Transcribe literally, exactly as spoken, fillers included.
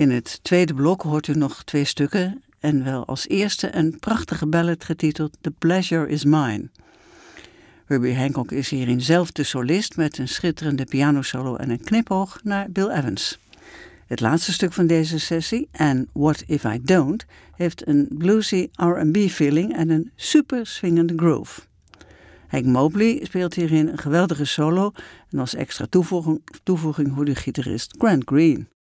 In het tweede blok hoort u nog twee stukken en wel als eerste een prachtige ballad getiteld The Pleasure Is Mine. Herbie Hancock is hierin zelf de solist met een schitterende pianosolo en een knipoog naar Bill Evans. Het laatste stuk van deze sessie, And What If I Don't, heeft een bluesy R and B feeling en een super swingende groove. Hank Mobley speelt hierin een geweldige solo en als extra toevoeging, toevoeging hoort de gitarist Grant Green.